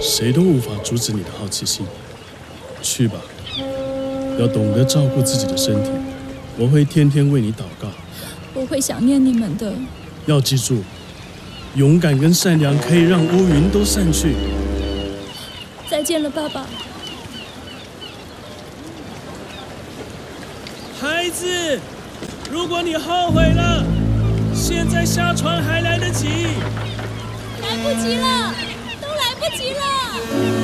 谁都无法阻止你的好奇心。去吧，要懂得照顾自己的身体。我会天天为你祷告。 我会想念你们的。 要记住，勇敢跟善良可以让乌云都散去。 再见了，爸爸。 孩子，如果你后悔了，现在下船还来得及。 来不及了，都来不及了。